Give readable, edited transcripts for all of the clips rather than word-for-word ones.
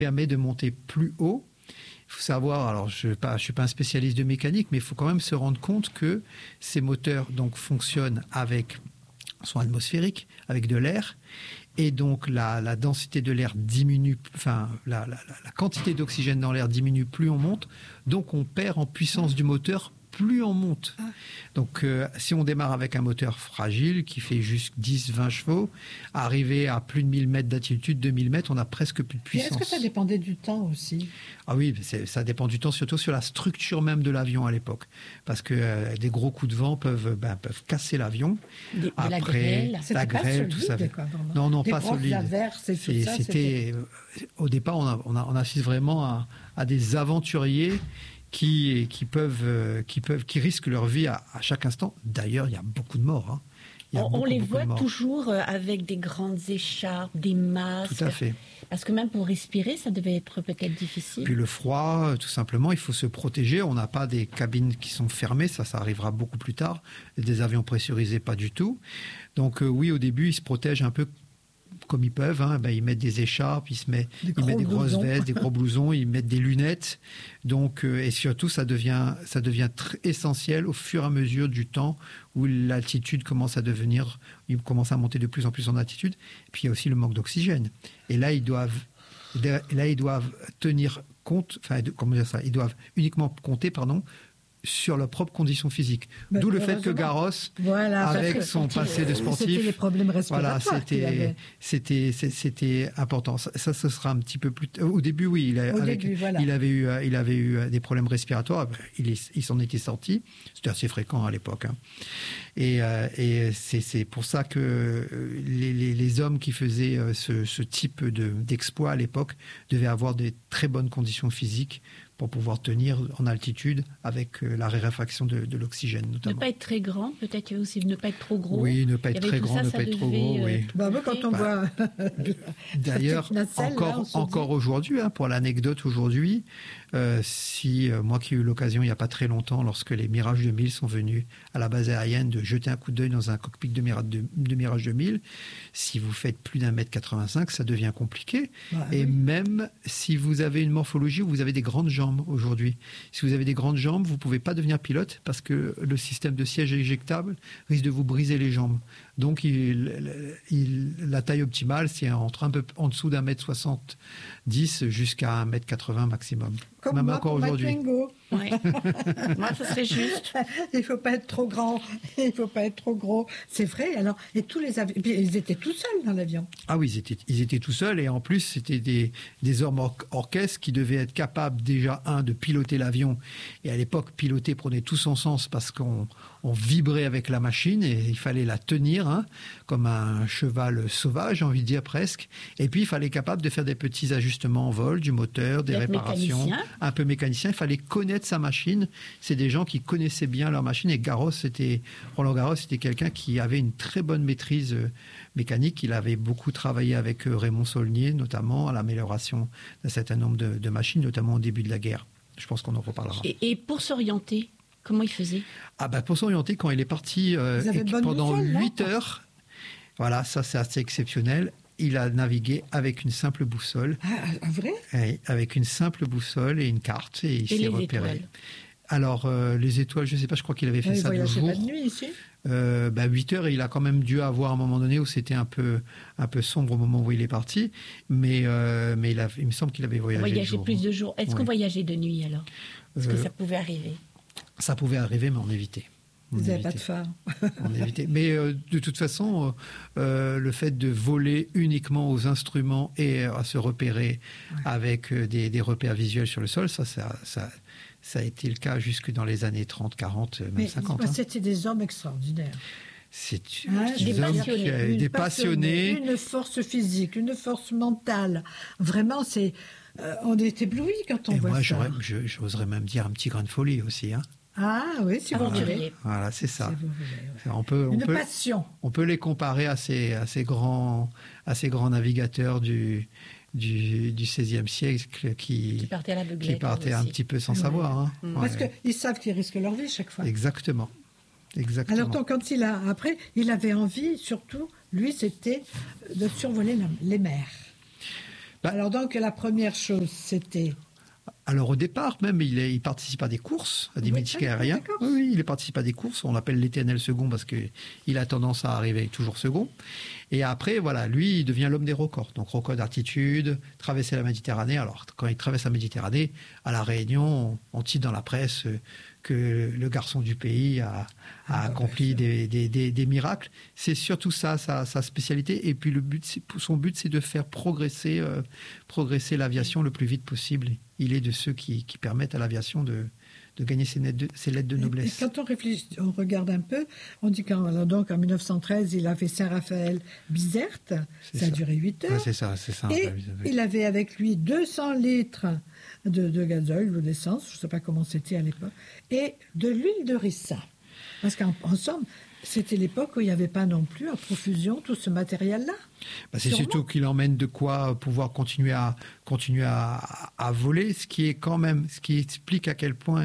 permet de monter plus haut. Il faut savoir, alors je ne suis pas un spécialiste de mécanique, mais il faut quand même se rendre compte que ces moteurs donc, sont atmosphériques, avec de l'air, et donc la densité de l'air diminue, enfin la quantité d'oxygène dans l'air diminue plus on monte, donc on perd en puissance du moteur plus on monte. Donc si on démarre avec un moteur fragile qui fait juste 10-20 chevaux, arriver à plus de 1000 mètres d'altitude, 2000 mètres, on a presque plus de puissance. Et est-ce que ça dépendait du temps aussi ? Ah oui, ça dépend du temps, surtout sur la structure même de l'avion à l'époque. Parce que des gros coups de vent peuvent casser l'avion. Après, la grêle, tout ça. Non, pas solide. Au départ, on assiste vraiment à des aventuriers qui risquent leur vie à chaque instant. D'ailleurs, il y a beaucoup de morts. Hein. On les voit toujours avec des grandes écharpes, des masques. Tout à fait. Parce que même pour respirer, ça devait être peut-être difficile. Puis le froid, tout simplement, il faut se protéger. On n'a pas des cabines qui sont fermées, ça arrivera beaucoup plus tard. Des avions pressurisés, pas du tout. Donc oui, au début, ils se protègent un peu comme ils peuvent, hein. Ils mettent des écharpes, ils mettent des grosses vestes, des gros blousons, ils mettent des lunettes. Donc, et surtout, ça devient essentiel au fur et à mesure du temps où l'altitude commence à monter de plus en plus en altitude. Et puis il y a aussi le manque d'oxygène. Et là, ils doivent tenir compte, ils doivent uniquement compter, sur leurs propres conditions physiques. D'où le fait que Garros, avec son passé de sportif, c'était les problèmes respiratoires c'était important. Ça, ce sera un petit peu plus. Au début, oui, il avait eu des problèmes respiratoires. Il s'en était sorti. C'était assez fréquent à l'époque. Hein. Et c'est pour ça que les hommes qui faisaient ce type d'exploit à l'époque devaient avoir des très bonnes conditions physiques pour pouvoir tenir en altitude avec la raréfaction de l'oxygène, notamment. Ne pas être très grand, peut-être qu'il y avait aussi ne pas être trop gros. Oui, ne pas être très grand, ne pas être trop gros, oui. Quand on voit... D'ailleurs, encore aujourd'hui, hein, pour l'anecdote aujourd'hui, moi qui ai eu l'occasion il n'y a pas très longtemps, lorsque les Mirage 2000 sont venus à la base aérienne, de jeter un coup d'œil dans un cockpit de Mirage 2000, si vous faites plus d'1m85, ça devient compliqué. Et même si vous avez une morphologie où vous avez des grandes jambes aujourd'hui, si vous avez des grandes jambes, vous ne pouvez pas devenir pilote parce que le système de siège éjectable risque de vous briser les jambes. Donc la taille optimale, c'est un peu en dessous d'1m70 jusqu'à 1m80 maximum. Comme même moi, encore aujourd'hui. Ouais. Moi, ça serait juste. Il ne faut pas être trop grand, il ne faut pas être trop gros. C'est vrai. Alors, et tous les avions, ils étaient tout seuls dans l'avion. Ah oui, ils étaient tout seuls, et en plus, c'était des hommes orchestres qui devaient être capables déjà, de piloter l'avion. Et à l'époque, piloter prenait tout son sens parce qu'on vibrait avec la machine et il fallait la tenir, comme un cheval sauvage, j'ai envie de dire presque. Et puis, il fallait être capable de faire des petits ajustements en vol du moteur, des réparations. Un peu mécanicien. Il fallait connaître sa machine. C'est des gens qui connaissaient bien leur machine. Et Roland Garros, c'était quelqu'un qui avait une très bonne maîtrise mécanique. Il avait beaucoup travaillé avec Raymond Saulnier, notamment à l'amélioration d'un certain nombre de machines, notamment au début de la guerre. Je pense qu'on en reparlera. Et pour s'orienter, comment il faisait ? Pour s'orienter, quand il est parti pendant 8 heures, voilà, ça c'est assez exceptionnel. Il a navigué avec une simple boussole. Ah, vrai ? Oui, avec une simple boussole et une carte, et il s'est repéré. Étoiles. Alors, les étoiles, je ne sais pas, je crois qu'il avait fait ça de jour. Il voyageait pas de nuit ici ? 8 heures, et il a quand même dû avoir un moment donné où c'était un peu sombre au moment où il est parti, mais il me semble qu'il avait voyagé de jour. Plus de jours. Est-ce qu'on voyageait de nuit alors ? Est-ce que ça pouvait arriver ? Ça pouvait arriver, mais on évitait. Vous n'avez pas de phare. On évitait. Mais de toute façon, le fait de voler uniquement aux instruments et à se repérer avec des repères visuels sur le sol, ça a été le cas jusque dans les années 30, 40, même 50. C'était des hommes extraordinaires. C'est des passionnés. Une force physique, une force mentale. Vraiment, on est éblouis quand on voit ça. Moi, j'oserais même dire un petit grain de folie aussi. Ah oui, si vous voulez. Voilà, c'est ça. Si vous voulez, une passion. On peut les comparer à ces grands navigateurs du XVIe siècle qui partaient un petit peu sans savoir. Parce qu'ils savent qu'ils risquent leur vie chaque fois. Exactement. Alors donc, quand il avait envie, surtout, lui, c'était de survoler les mers. Alors donc la première chose, c'était... Alors au départ, même, il participe à des courses, à des meetings aériens. Oui, il participe à des courses. On l'appelle l'éternel second parce qu'il a tendance à arriver toujours second. Et après, voilà, lui, il devient l'homme des records. Donc record d'altitude, traverser la Méditerranée. Alors quand il traverse la Méditerranée, à La Réunion, on titre dans la presse que le garçon du pays a accompli des miracles. C'est surtout ça, sa spécialité. Et puis son but, c'est de faire progresser l'aviation le plus vite possible. Il est de ceux qui permettent à l'aviation de gagner ses lettres de noblesse. Et quand on regarde un peu, on dit qu'en 1913, il a fait Saint-Raphaël-Bizerte. Ça a duré 8 heures. Ouais, c'est ça. Et il avait avec lui 200 litres de gazole ou d'essence, je ne sais pas comment c'était à l'époque, et de l'huile de ricin. Parce qu'en somme, c'était l'époque où il n'y avait pas non plus à profusion tout ce matériel-là. C'est surtout qu'il emmène de quoi pouvoir continuer à voler, ce qui explique à quel point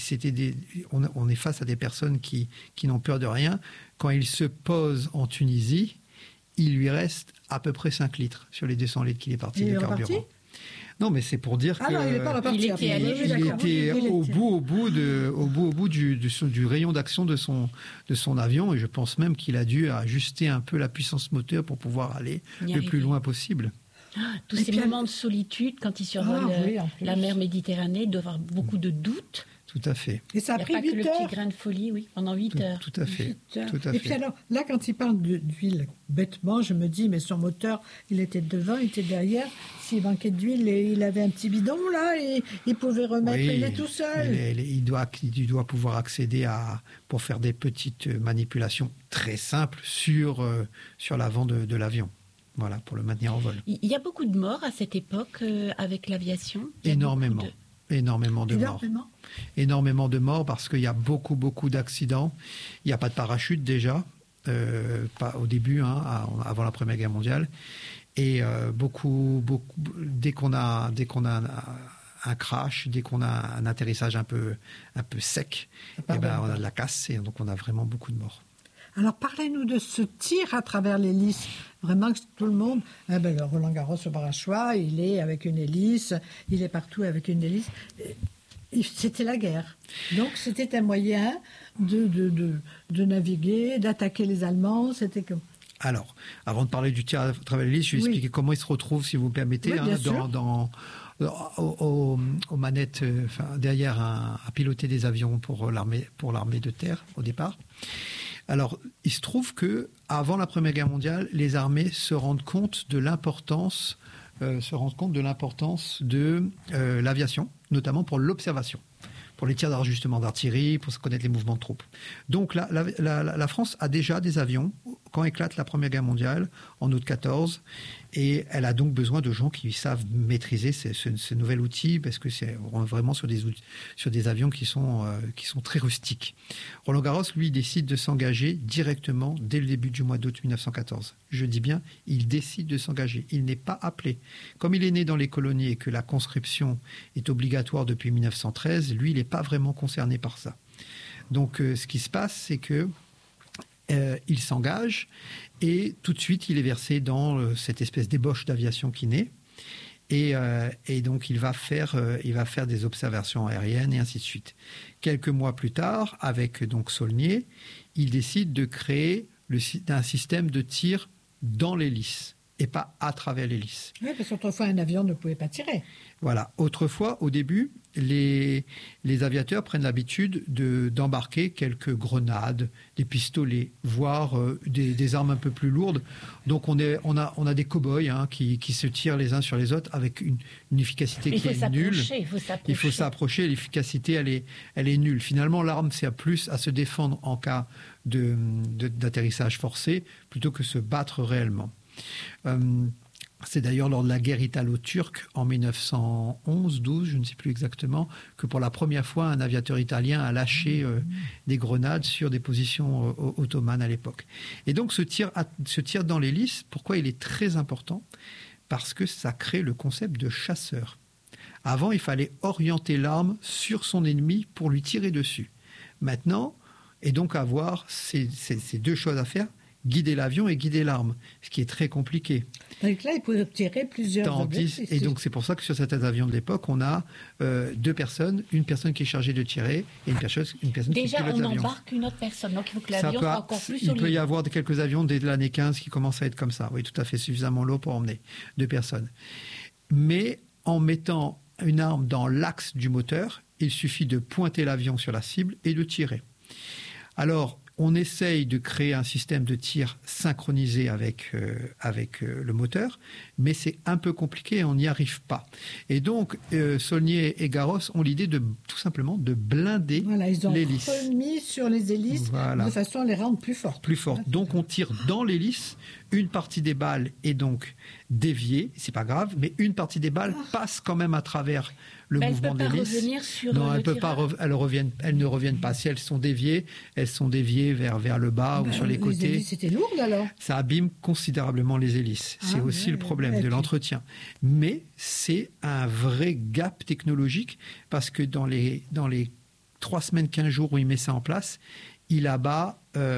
on est face à des personnes qui n'ont peur de rien. Quand il se pose en Tunisie, il lui reste à peu près 5 litres sur les 200 litres qu'il est parti de carburant. Non, mais c'est pour dire que non, il n'est pas reparti. Il était au bout du rayon d'action de son avion, et je pense même qu'il a dû ajuster un peu la puissance moteur pour pouvoir aller le plus loin possible. Tous ces moments de solitude quand il survole la mer Méditerranée, il doit avoir beaucoup de doutes. Tout à fait. Et ça a pris 8 heures. Il n'y a pas que le petit grain de folie, pendant 8 heures. Tout à fait. Et puis alors, là, quand il parle d'huile, bêtement, je me dis, mais son moteur, il était devant, il était derrière. S'il manquait d'huile, il avait un petit bidon, là, et il pouvait remettre, il est tout seul. Il doit pouvoir accéder pour faire des petites manipulations très simples sur l'avant de l'avion. Voilà, pour le maintenir en vol. Il y a beaucoup de morts à cette époque avec l'aviation. Énormément de morts. Énormément de morts parce qu'il y a beaucoup d'accidents. Il n'y a pas de parachute déjà, pas au début, avant la Première Guerre mondiale. Et dès qu'on a un crash, dès qu'on a un atterrissage un peu sec, on a de la casse et donc on a vraiment beaucoup de morts. Alors, parlez-nous de ce tir à travers l'hélice. Vraiment que tout le monde... Roland Garros au Barachois, il est avec une hélice, il est partout avec une hélice. C'était la guerre. Donc, c'était un moyen de naviguer, d'attaquer les Allemands. C'était comme... Alors, avant de parler du tir à travers l'hélice, je vais expliquer comment il se retrouve, si vous me permettez, aux manettes, derrière à piloter des avions pour l'armée de terre au départ. Alors, il se trouve que avant la Première Guerre mondiale, les armées se rendent compte de l'importance de l'aviation, notamment pour l'observation, pour les tirs d'ajustement d'artillerie, pour connaître les mouvements de troupes. Donc la France a déjà des avions quand éclate la Première Guerre mondiale, en août 14, et elle a donc besoin de gens qui savent maîtriser ce nouvel outil, parce que c'est vraiment sur des avions qui sont très rustiques. Roland Garros, lui, décide de s'engager directement dès le début du mois d'août 1914. Je dis bien, il décide de s'engager. Il n'est pas appelé. Comme il est né dans les colonies et que la conscription est obligatoire depuis 1913, lui, il n'est pas vraiment concerné par ça. Donc, ce qui se passe, c'est que il s'engage et tout de suite il est versé dans cette espèce d'ébauche d'aviation qui naît et donc il va faire des observations aériennes et ainsi de suite. Quelques mois plus tard, avec donc Saulnier, il décide de créer un système de tir dans l'hélice et pas à travers l'hélice. Oui, parce qu'autrefois un avion ne pouvait pas tirer. Voilà. Autrefois, au début, les aviateurs prennent l'habitude d'embarquer quelques grenades, des pistolets, voire des armes un peu plus lourdes. Donc on a des cow-boys qui se tirent les uns sur les autres avec une efficacité qui est nulle. Il faut s'approcher. L'efficacité, elle est nulle. Finalement, l'arme sert plus à se défendre en cas d'atterrissage forcé plutôt que se battre réellement. C'est d'ailleurs lors de la guerre italo-turque en 1911-12, je ne sais plus exactement, que pour la première fois un aviateur italien a lâché des grenades sur des positions ottomanes à l'époque. Et donc ce tir dans l'hélice, pourquoi il est très important ? Parce que ça crée le concept de chasseur. Avant, il fallait orienter l'arme sur son ennemi pour lui tirer dessus. Maintenant, et donc avoir ces deux choses à faire, guider l'avion et guider l'arme, ce qui est très compliqué. Donc là, il peut tirer plusieurs objectifs. Et donc c'est pour ça que sur cet avion de l'époque, on a 2 personnes, une personne qui est chargée de tirer et une personne qui pilote l'avion. Déjà, on embarque une autre personne, donc il faut que l'avion soit encore plus solide. Il peut y avoir quelques avions dès l'année 15 qui commencent à être comme ça, oui, tout à fait suffisamment lourd pour emmener 2 personnes. Mais en mettant une arme dans l'axe du moteur, il suffit de pointer l'avion sur la cible et de tirer. Alors, on essaye de créer un système de tir synchronisé avec le moteur, mais c'est un peu compliqué, on n'y arrive pas. Et donc, Saulnier et Garros ont l'idée tout simplement de blinder l'hélice. Ils ont remis sur les hélices de façon à les rendre plus fortes. Donc, on tire dans l'hélice, une partie des balles est donc déviée, c'est pas grave, mais une partie des balles passe quand même à travers le mouvement de l'hélice. Non, elles ne reviennent pas. Si elles sont déviées vers le bas ou sur les côtés. Les hélices, c'était lourd alors. Ça abîme considérablement les hélices. C'est aussi le problème de l'entretien. Mais c'est un vrai gap technologique parce que dans les 3 semaines, 15 jours où il met ça en place, il abat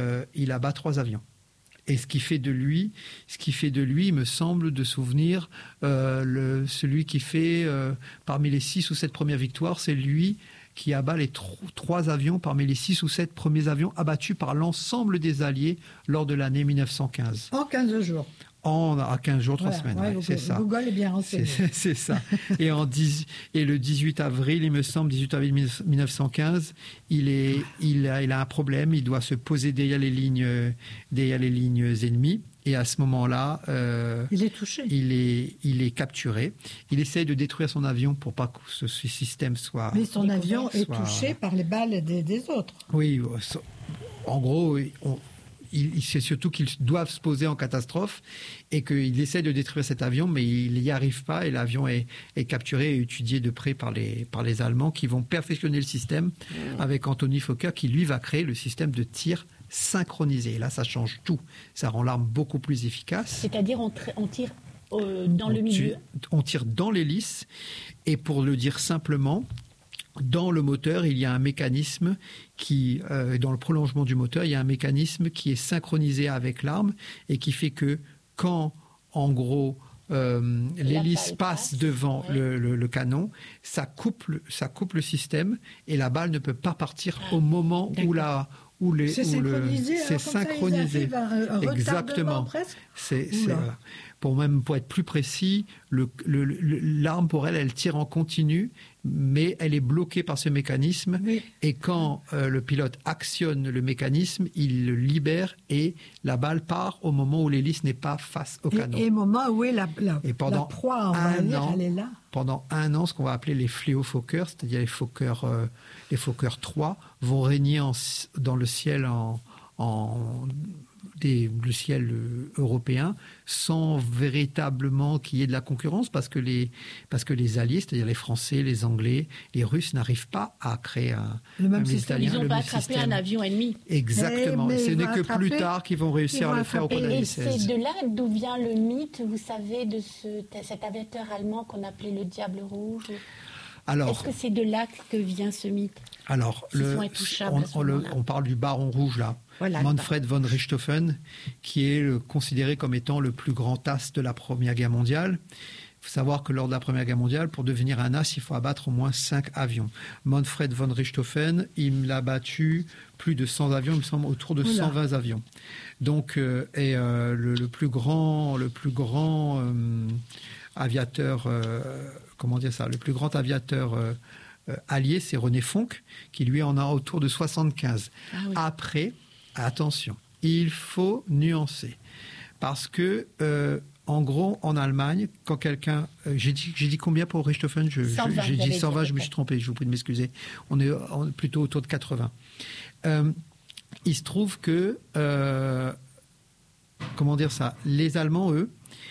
3 avions. Et ce qui fait de lui, il me semble de souvenir, celui qui fait parmi les 6 ou 7 premières victoires, c'est lui qui abat les 3 avions parmi les 6 ou 7 premiers avions abattus par l'ensemble des Alliés lors de l'année 1915. En 15 jours. À 15 jours, 3 semaines, c'est ça. Google est bien renseigné. C'est ça. Et le 18 avril, il me semble, 18 avril 1915, il a un problème, il doit se poser derrière les lignes ennemies. Et à ce moment-là, il est touché. Il est capturé. Il essaye de détruire son avion pour pas que ce système soit... Mais son avion est touché par les balles des autres. Oui, en gros... C'est surtout qu'ils doivent se poser en catastrophe et qu'il essaie de détruire cet avion, mais il n'y arrive pas et l'avion est capturé et étudié de près par les Allemands qui vont perfectionner le système avec Anthony Fokker qui, lui, va créer le système de tir synchronisé. Et là, ça change tout. Ça rend l'arme beaucoup plus efficace. C'est-à-dire on tire dans le milieu. On tire dans l'hélice et pour le dire simplement... Dans le moteur, il y a un mécanisme dans le prolongement du moteur, il y a un mécanisme qui est synchronisé avec l'arme et qui fait que quand, en gros, l'hélice passe devant le canon, ça coupe le système et la balle ne peut pas partir au moment c'est synchronisé. C'est synchronisé. Exactement. Presque. Voilà. Pour être plus précis, l'arme pour elle tire en continu, mais elle est bloquée par ce mécanisme. Oui. Et quand le pilote actionne le mécanisme, il le libère et la balle part au moment où l'hélice n'est pas face au canon. Et au moment où la proie, elle est là. Pendant 1 an, ce qu'on va appeler les Fléau-Fokker, c'est-à-dire les Fokker 3, vont régner dans le ciel le ciel européen sans véritablement qu'il y ait de la concurrence parce que les Alliés, c'est-à-dire les Français, les Anglais, les Russes n'arrivent pas à créer le même système. Ils n'ont pas attrapé un avion ennemi. Exactement. Ce n'est que plus tard qu'ils vont réussir à le faire au cours de l'année 16. Et c'est de là d'où vient le mythe, vous savez, de cet aviateur allemand qu'on appelait le Diable Rouge. Est-ce que c'est de là que vient ce mythe? Alors, on parle du Baron Rouge là, Manfred von Richthofen, qui est considéré comme étant le plus grand as de la Première Guerre mondiale. Il faut savoir que lors de la Première Guerre mondiale, pour devenir un as, il faut abattre au moins 5 avions. Manfred von Richthofen, il a battu plus de 100 avions, il me semble autour de 120 avions. Donc, le plus grand aviateur, le plus grand aviateur allié, c'est René Fonck, qui lui en a autour de 75. Ah oui. Après, attention, il faut nuancer. Parce que, en gros, en Allemagne, quand quelqu'un... j'ai dit combien pour Richthofen? J'ai dit 120, je me suis trompé, je vous prie de m'excuser. On est plutôt autour de 80. Il se trouve que... les Allemands, eux,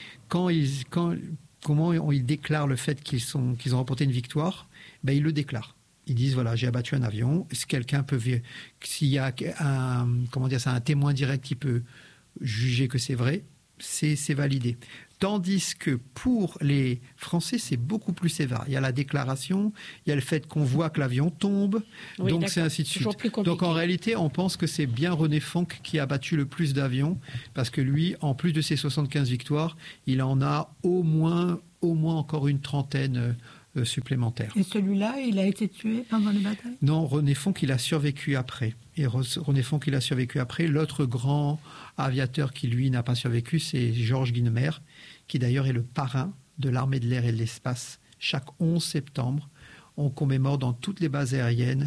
comment ils déclarent le fait qu'ils ont remporté une victoire? Ils le déclarent. Ils disent, voilà, j'ai abattu un avion. Si quelqu'un s'il y a un témoin direct qui peut juger que c'est vrai, c'est validé. Tandis que pour les Français, c'est beaucoup plus sévère. Il y a la déclaration, il y a le fait qu'on voit que l'avion tombe, donc c'est ainsi de suite. Donc en réalité, on pense que c'est bien René Fonck qui a battu le plus d'avions, parce que lui, en plus de ses 75 victoires, il en a au moins encore une trentaine supplémentaire. Et celui-là, il a été tué pendant les batailles ? Non, René Fonck, il a survécu après. Et René Fonck, il a survécu après. L'autre grand aviateur qui, lui, n'a pas survécu, c'est Georges Guynemer, qui d'ailleurs est le parrain de l'armée de l'air et de l'espace. Chaque 11 septembre, on commémore dans toutes les bases aériennes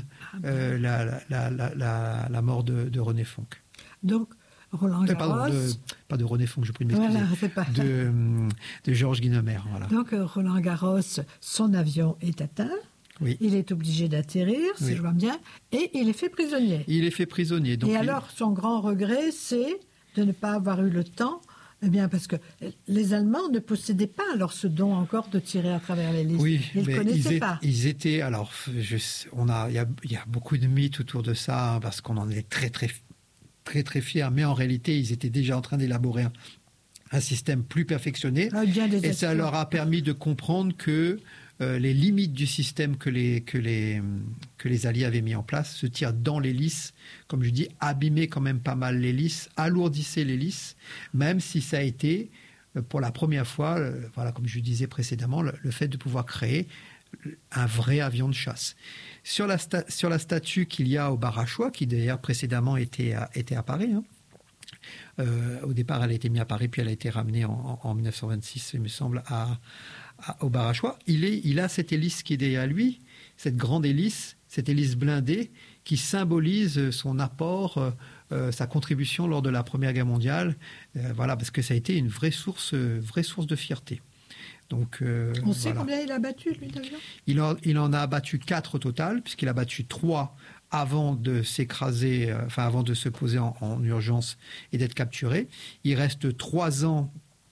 la mort de René Fonck. Donc, Roland Garros... pas de René Fonck, je prie de m'excuser. Voilà, de Georges Guynemer. Voilà. Donc, Roland Garros, son avion est atteint. Oui. Il est obligé d'atterrir, si je vois bien, et il est fait prisonnier. Il est fait prisonnier. Donc alors, son grand regret, c'est de ne pas avoir eu le temps, parce que les Allemands ne possédaient pas alors ce don encore de tirer à travers les listes. Oui, ils ne connaissaient pas. Ils étaient, alors, il y a beaucoup de mythes autour de ça, parce qu'on en est très, très, très, très fiers, mais en réalité, ils étaient déjà en train d'élaborer un système plus perfectionné, et ça leur a permis de comprendre que les limites du système que les Alliés avaient mis en place, se tir dans l'hélice, comme je dis, abîmait quand même pas mal l'hélice, alourdissait l'hélice, même si ça a été, pour la première fois, voilà, comme je disais précédemment, le fait de pouvoir créer un vrai avion de chasse. Sur la statue qu'il y a au Barachois, qui d'ailleurs précédemment était à Paris, au départ elle a été mise à Paris, puis elle a été ramenée en 1926, il me semble, au Barachois, il a cette hélice qui est derrière lui, cette grande hélice, cette hélice blindée qui symbolise son apport, sa contribution lors de la Première Guerre mondiale, voilà, parce que ça a été une vraie source de fierté. Donc, on sait combien il a battu, lui, d'avion ? Il en a battu 4 au total, puisqu'il a battu 3 avant de s'écraser, avant de se poser en urgence et d'être capturé. Il reste 3 ans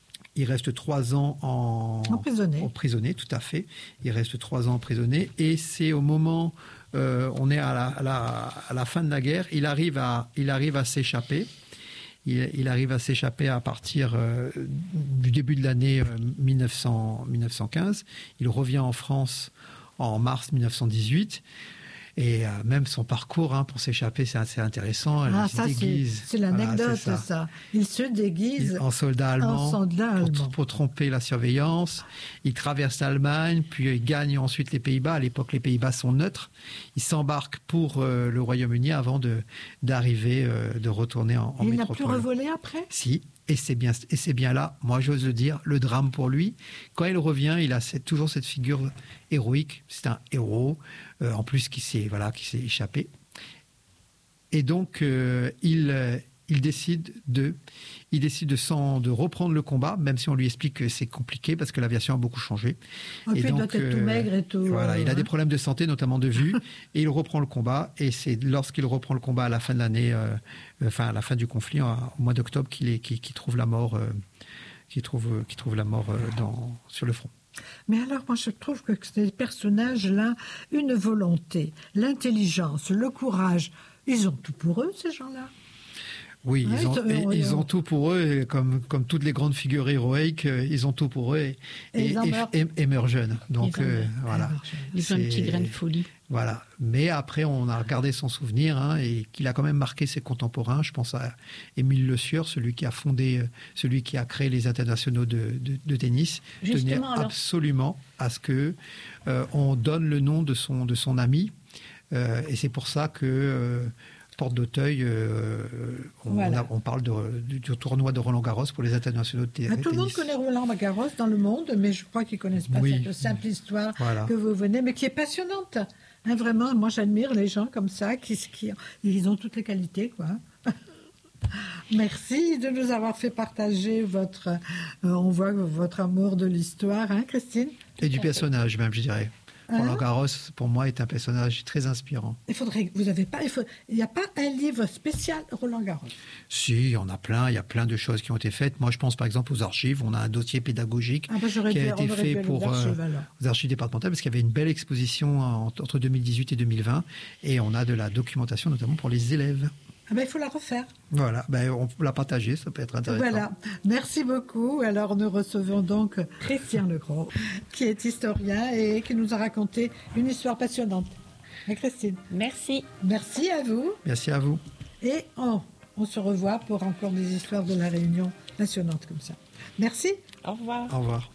emprisonné, tout à fait. Il reste 3 ans emprisonné. Et c'est au moment, on est à la fin de la guerre, il arrive à s'échapper. Il arrive à s'échapper à partir du début de l'année 1915. Il revient en France en mars 1918. Et même son parcours pour s'échapper, c'est assez intéressant. Il se déguise. C'est l'anecdote, voilà, ça. Il se déguise en soldat allemand, pour tromper la surveillance. Il traverse l'Allemagne, puis il gagne ensuite les Pays-Bas. À l'époque, les Pays-Bas sont neutres. Il s'embarque pour le Royaume-Uni avant d'arriver, de retourner en métropole. Il n'a plus revolé après ? Si. Et c'est bien là, moi j'ose le dire, le drame pour lui. Quand il revient, il a toujours cette figure héroïque. C'est un héros, en plus qui s'est échappé. Et donc il décide de reprendre le combat, même si on lui explique que c'est compliqué parce que l'aviation a beaucoup changé. Et donc, il doit être tout maigre et tout. Voilà, il a des problèmes de santé, notamment de vue, et il reprend le combat. Et c'est lorsqu'il reprend le combat à la fin de l'année, à la fin du conflit, au mois d'octobre, qu'il trouve la mort, sur le front. Mais alors, moi, je trouve que ces personnages-là, une volonté, l'intelligence, le courage, ils ont tout pour eux, ces gens-là. Oui, ils ont tout pour eux, et comme toutes les grandes figures héroïques, ils ont tout pour eux et meurent jeunes. Donc voilà. Ils ont un petit grain de folie. Voilà. Mais après, on a regardé son souvenir et qu'il a quand même marqué ses contemporains. Je pense à Émile Le Sieur, celui qui a créé les internationaux de tennis. Tenait absolument à ce que on donne le nom de son ami. Et c'est pour ça que Porte d'Auteuil, on parle du tournoi de Roland Garros pour les internationaux de tennis. Tout le monde connaît Roland Garros dans le monde, mais je crois qu'ils ne connaissent pas cette simple histoire que vous venez, mais qui est passionnante. Vraiment, moi j'admire les gens comme ça, ils ont toutes les qualités, quoi. Merci de nous avoir fait partager on voit votre amour de l'histoire, Christine. Et du personnage même, je dirais. Roland Garros, pour moi, est un personnage très inspirant. Il n'y a pas un livre spécial Roland Garros? Si, il y en a plein. Il y a plein de choses qui ont été faites. Moi, je pense par exemple aux archives. On a un dossier pédagogique qui a été fait aux archives départementales parce qu'il y avait une belle exposition entre 2018 et 2020. Et on a de la documentation, notamment pour les élèves. il faut la refaire. Voilà, on peut la partager, ça peut être intéressant. Voilà, merci beaucoup. Alors nous recevons donc Christian Legros, qui est historien et qui nous a raconté une histoire passionnante. Et Christine. Merci. Merci à vous. Merci à vous. Et on se revoit pour encore des histoires de la Réunion passionnantes comme ça. Merci. Au revoir. Au revoir.